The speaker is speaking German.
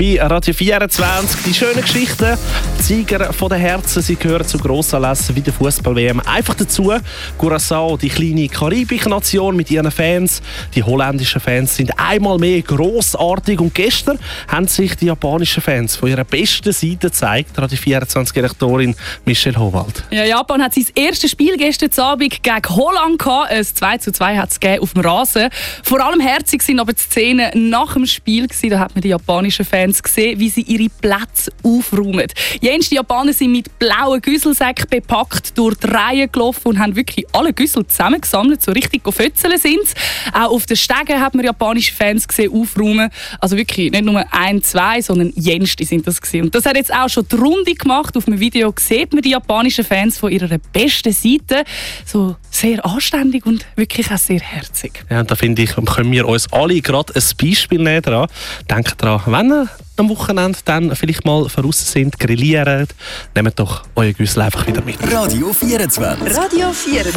bei Radio 24. Die schönen Geschichten, die Sieger von den Herzen, sie gehören zu Grossanlässen wie der Fußball-WM. Einfach dazu, Curaçao, die kleine Karibik-Nation mit ihren Fans. Die holländischen Fans sind einmal mehr grossartig. Und gestern haben sich die japanischen Fans von ihrer besten Seite gezeigt. Radio 24-Direktorin Michelle Howald. Ja, Japan hat sein erstes Spiel gestern Abend gegen Holland gehabt. Ein 2:2 hat es auf dem Rasen. Vor allem herzig sind aber die Szenen nach dem Spiel gewesen. Da hat man die japanischen Fans gesehen, wie sie ihre Plätze aufräumen. Jens, die Japaner sind mit blauen Güsselsäcken bepackt durch die Reihe gelaufen und haben wirklich alle Güssel zusammengesammelt, so richtig gefötzeln sind. Auch auf den Stegen hat man japanische Fans gesehen aufräumen. Also wirklich nicht nur 1, 2, sondern Jens sind das gewesen. Und das hat jetzt auch schon die Runde gemacht. Auf dem Video sieht man die japanischen Fans von ihrer besten Seite. So sehr anständig und wirklich auch sehr herzig. Ja, und da finde ich, können wir uns alle gerade ein Beispiel nehmen daran. Denkt daran, wenn ihr am Wochenende dann vielleicht mal voraus sind, grillieren, nehmt doch euer Güssel einfach wieder mit. Radio 24. Radio 24.